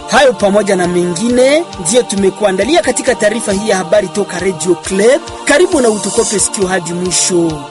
Hayo pamoja na mengine ndiyo tumekuandalia katika taarifa hii ya habari toka Radio Club. Karibu na utukope sikio hadi mwisho.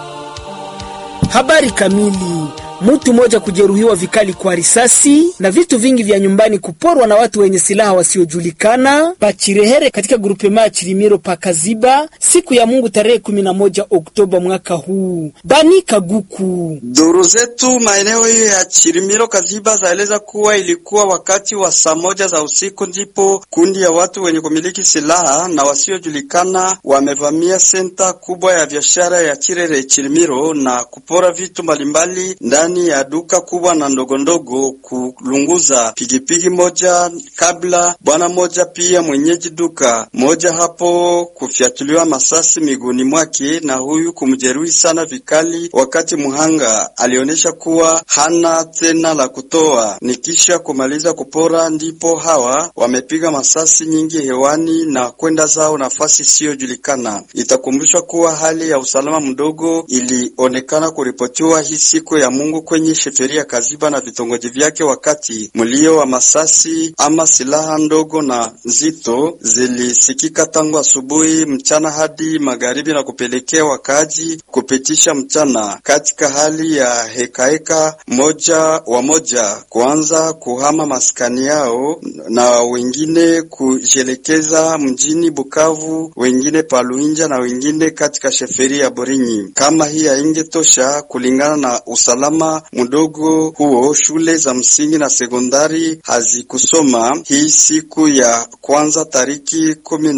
Habari kamili. Mtu mmoja kujeruhiwa vikali kwa risasi na vitu vingi vya nyumbani kuporwa na watu wenye silaha wasiojulikana Pachirehere katika grupema Chirimiro Pakaziba siku ya Mungu tarehe 11 Oktoba mwaka huu. Bani Kaguku. Duru zetu maeneo hiyo ya Chirimiro Kaziba zaeleza kuwa ilikuwa wakati wa saa moja za usiku ndipo kundi ya watu wenye kumiliki silaha na wasiojulikana wamevamia senta kubwa ya biashara ya Chirere Chirimiro na kupora vitu mbalimbali ndani ya duka kubwa na ndogondogo, kulunguza pigipigi moja kabla bwana moja pia mwenyeji duka moja hapo kufyatuliwa masasi miguuni mwake na huyu kumjeruhi sana vikali, wakati muhanga alionyesha kuwa hana tena la kutoa. Nikisha kumaliza kupora ndipo hawa wamepiga masasi nyingi hewani na kwenda zao nafasi isiyojulikana. Itakumbushwa kuwa hali ya usalama mdogo ilionekana kuripotiwa hii siku ya Mungu kwenye sheferia Kaziba na vitongoji vyake, wakati mlio wa masasi ama silaha ndogo na nzito zilisikika tangu asubuhi, mchana hadi magharibi na kupelekea wakaji kupitisha mchana katika hali ya hekaheka, moja kuanza kuhama maskani yao na wengine kujelekeza mjini Bukavu, wengine Paluinja na wengine katika sheferia ya Borinyi. Kama hii haingetosha, kulingana na usalama mdogo huo, shule za msingi na sekondari hazikusoma hii siku ya kwanza tariki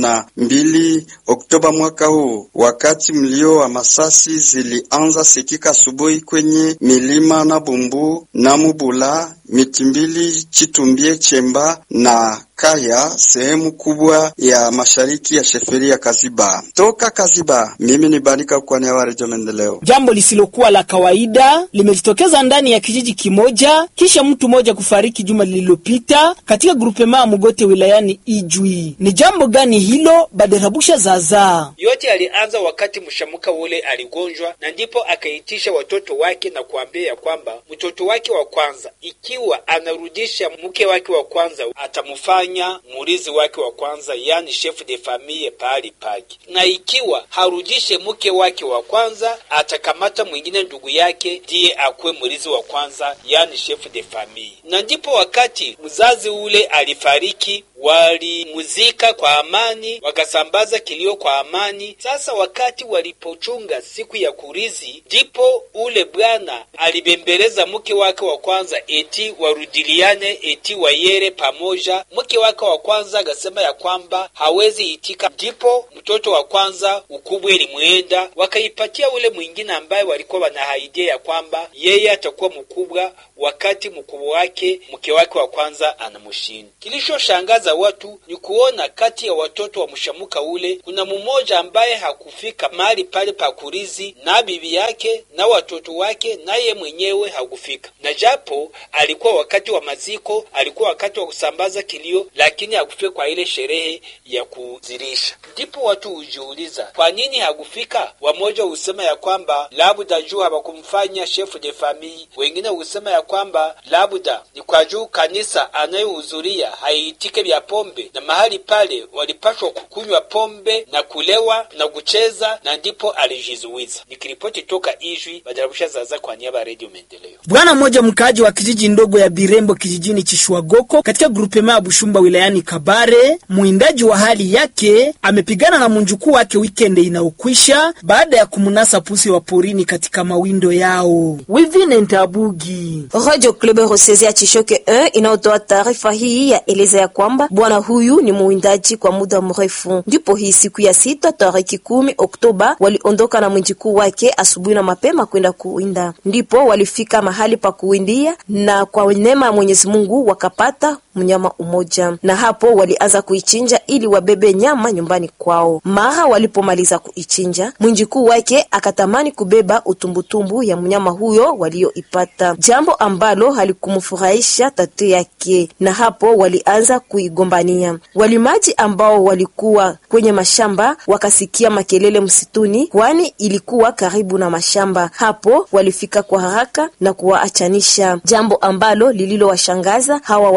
12 Oktoba mwaka huu, wakati mlio wa masasi zilianza sikika asubuhi kwenye milima na Bumbu na Mubula, Mitimbili, Chitumbie, Chemba na Kaya, sehemu kubwa ya mashariki ya sheferia Kaziba. Toka Kaziba, mimi ni Banika kwa niaba ya Radio Maendeleo. Jambo lisilokuwa la kawaida limejitokeza ndani ya kijiji kimoja kisha mtu mmoja kufariki juma lililopita katika grupema Mugote wilayani Ijwi. Ni jambo gani hilo? Baderabusha Zaza. Yote alianza wakati mshamuka ule aligonjwa, na ndipo akaitisha watoto wake na kuambia kwamba mtoto wake wa kwanza ikiwa anarudisha mke wake wa kwanza atamfanya murizi wake wa kwanza, yani chef de famille pali paki, na ikiwa harudishe mke wake wa kwanza atakamata mwingine ndugu yake ndiye akwe murizi wa kwanza, yani chef de famille. Na ndipo wakati mzazi ule alifariki, walimuzika kwa amani, wakasambaza kilio kwa amani. Sasa wakati walipochunga siku ya kurizi, ndipo ule bwana alibembeleza mke wake wa kwanza eti warudiliane, eti wayere pamoja. Mke wake wa kwanza akasema ya kwamba hawezi itika, ndipo mtoto wa kwanza ukubwa ilimuenda, wakaipatia ule mwingine ambaye walikuwa wanahaidia ya kwamba yeye atakuwa mkubwa, wakati mkubwa wake mke wake wa kwanza anamushinda. Kilishoshangaza watu ni kuona kati ya watoto wa mshamuka ule kuna mmoja ambaye hakufika mahali pale pa kurizi, na bibi yake na watoto wake naye mwenyewe hakufika. Na japo alikuwa wakati wa maziko, alikuwa wakati wa kusambaza kilio, lakini hakufika kwa ile sherehe ya kuzirisha. Ndipo watu hujiuliza kwa nini hakufika. Wamoja husema ya kwamba labda juu hawakumfanya chef de famille, wengine husema ya kwamba labda ni kwa juu kanisa anayohudhuria haitike vya pombe, na mahali pale walipashwa kukunywa pombe na kulewa na kucheza, na ndipo alijizuiza. Nikiripoti toka Ijwi, Badarabusha Zaza kwa niaba ya Radio Maendeleo. Bwana mmoja mkaaji wa kijiji ndogo ya Birembo kijijini Chishwagoko katika grupema ya Bushumba wilayani Kabare, muindaji wa hali yake, amepigana na munjukuu wake weekend inaokwisha baada ya kumunasa pusi wa porini katika mawindo yao. Wivine Ntabugi. Radio Club Rosezia Chishoke 1 inaotoa taarifa hii ya eleza ya kwamba bwana huyu ni muindaji kwa muda mrefu. Ndipo hii siku ya 6 tariki 10 Oktoba waliondoka na mjukuu wake asubuhi na mapema kwenda kuwinda. Ndipo walifika mahali pa kuwindia na kwa neema ya Mwenyezi Mungu wakapata mnyama umoja, na hapo walianza kuichinja ili wabebe nyama nyumbani kwao. Mara walipomaliza kuichinja, mjukuu wake akatamani kubeba utumbutumbu ya mnyama huyo walioipata, jambo ambalo halikumfurahisha tatu yake, na hapo walianza kuigombania. Walimaji ambao walikuwa kwenye mashamba wakasikia makelele msituni, kwani ilikuwa karibu na mashamba. Hapo walifika kwa haraka na kuwaachanisha, jambo ambalo lililowashangaza hawa walimaji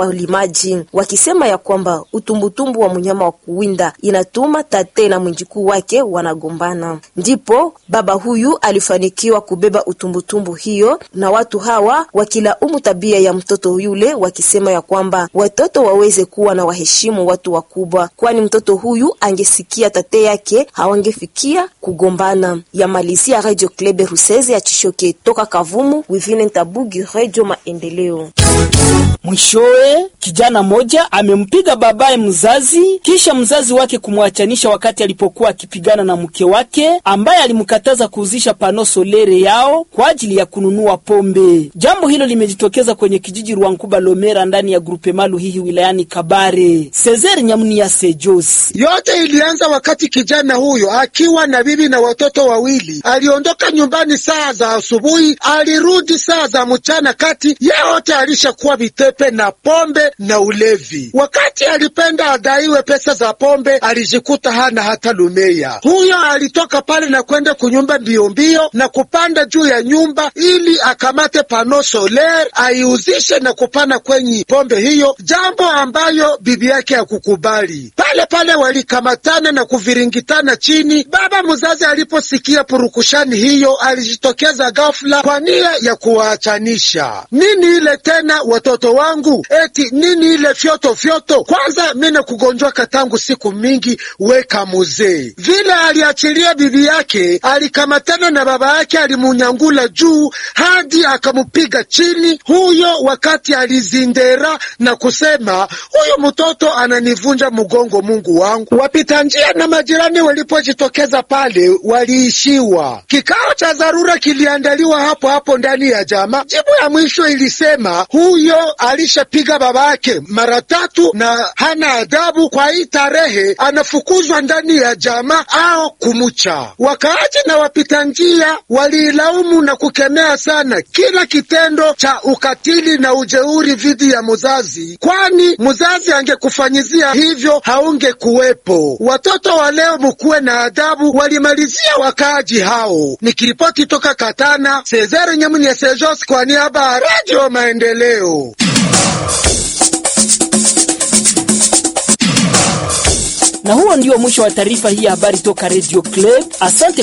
wakaaji, wakisema ya kwamba utumbutumbu wa mnyama wa kuwinda inatuma tate na mjukuu wake wanagombana. Ndipo baba huyu alifanikiwa kubeba utumbutumbu hiyo, na watu hawa wakilaumu tabia ya mtoto yule, wakisema ya kwamba watoto waweze kuwa na waheshimu watu wakubwa, kwani mtoto huyu angesikia tate yake hawangefikia kugombana. Ya malizia Radio Club Ruseze ya Chishoke toka Kavumu, Wivine Ntabugi, Radio Maendeleo. Mwishowe, kijana moja amempiga babaye mzazi kisha mzazi wake kumwachanisha wakati alipokuwa akipigana na mke wake ambaye alimkataza kuuzisha pano solere yao kwa ajili ya kununua pombe. Jambo hilo limejitokeza kwenye kijiji Rwankuba Lomera ndani ya grupe Malu hihi wilayani Kabare. Cesar Nyamunia Sejos. Yote ilianza wakati kijana huyo akiwa na bibi na watoto wawili aliondoka nyumbani saa za asubuhi, alirudi saa za mchana kati, yote alishakuwa vitepe na pombe na ulevi. Wakati alipenda adaiwe pesa za pombe, alijikuta hana hata lumea. Huyo alitoka pale na kwenda kunyumba mbio na kupanda juu ya nyumba ili akamate pano soler aiuzishe na kupana kwenye pombe hiyo, jambo ambayo bibi yake hakukubali. Pale walikamatana na kuviringitana chini. Baba mzazi aliposikia purukushani hiyo, alijitokeza ghafla kwa nia ya kuwaachanisha. Nini ile tena watoto wangu? Eti nini ile fyoto? Kwanza mimi kugonjwa katangu siku mingi, weka muzee. Vile aliachilia bibi yake, alikamatana na baba yake, alimunyangula juu hadi akamupiga chini. Huyo wakati alizindera na kusema, huyu mtoto ananivunja mgongo, Mungu wangu. Wapita njia na majirani walipojitokeza pale, waliishiwa. Kikao cha dharura kiliandaliwa hapo ndani ya jamaa. Jibu ya mwisho ilisema huyo alishapiga babake mara 3 na hana adabu, kwa hii tarehe anafukuzwa ndani ya jamaa au kumucha. Wakaaji na wapita njia walilaumu na kukemea sana kila kitendo cha ukatili na ujeuri dhidi ya mzazi, kwani mzazi angekufanyizia hivyo haungekuwepo. Watoto wa leo mkuwe na adabu, walimalizia wakaaji hao. Nikiripoti toka Katana, Cesar Nyamunia Sejos kwa niaba ya Radio Maendeleo. Na huo ndio mwisho wa taarifa hii ya habari toka Radio Club. Asante.